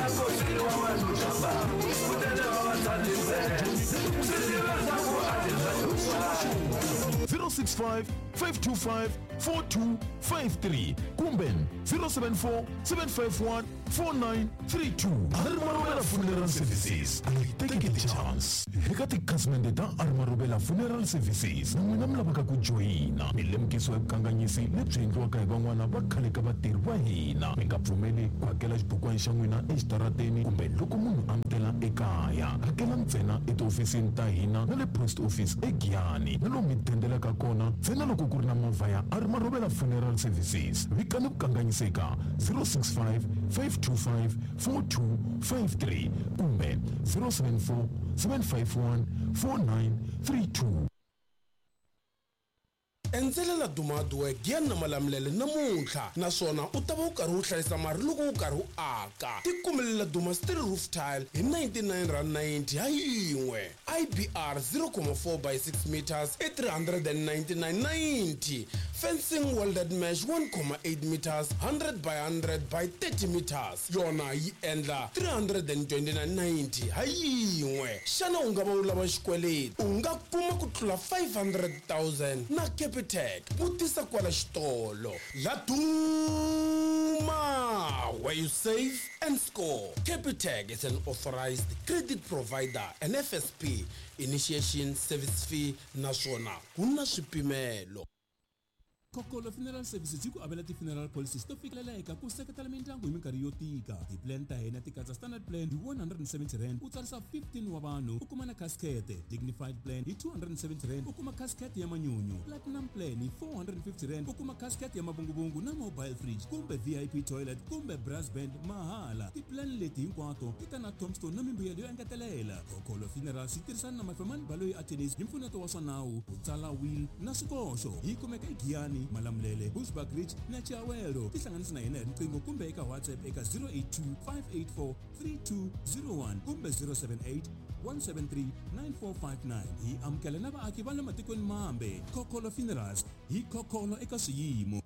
065 525 4253 kumbe 074 751 4932. Armarubela Funeral Services. Take a chance. Eka tikhasimende ta Armarubela Funeral Services. N'wina mi lavaka ku joyina milemukisi ya vukanganyisi lebyi endliwaka hi van'wana va khale ka vatirhi va hina. Mi nga pfumeli ku hakela xibukwana xa n'wina exitarateni kumbe loko munhu amukela ekaya. Hakela ntsena etihofisini ta hina na le post office eGiyani na lomu mi dendelaka kona ntsena loko ku ri na movha ya Armarubela Funeral Services. Vikani ku kanganyiseka 065 525 4253 kumbe 074 751 4932. Enzelela Dumadwe Gyan na malamlele namuntlha naswona u ta va u karhi u hlayisa mali loko u karhi u aka. Tikumelela Duma Steel Roof Tile hi 99.90 ha yin'we. IBR 0.4 by 6 meters at 399.90. Fencing welded mesh 1.8 meters 100 by 100 by 30 meters. Yona yi endla 329.90 ha yin'we. Xana u nga va u lava xikweleti u nga kuma ku tlula 500,000 na Capitec. Vutisa kwala xitolo. La Duma, where you save and score. Capitec is an authorized credit provider, an FSP, initiation service fee naswona kuna swipimelo. Kokolo Funeral Services yi ku avela ti-funeral policies to fikelela eka ku seketela mindyangu hi minkarhi yo tika. Ti-plan ta hina ti katsa standard plan hi 170 rand u tsarisa 15 wa vanhu u kuma na casket. Dignified plan hi 270 rand u kuma casket ya manyunyu. Platinum plan hi 450 rand u kuma casket ya mabungubungu na mobile fridge kumbe VIP toilet kumbe brass band mahala. Ti-plan leti hinkwato ti ta na tombstone na mimbuyelo yo engetelela. Kokolo Funerals yi tirhisana na mafemani baloyi attorneys hi mpfuneto wa swa nawu ku tsala will na swikoxo. Yi kumeka eGiyani, Malamlele, Bushbuckridge na Chiawelo. Tihlanganisa na hina hi riqingho kumbe eka WhatsApp eka 082 584 3201 kumbe 078 173 9459. Hi amukela na vaaki va le matikweni mambe. Kokolo Funerals hi kokolo eka swiyimo.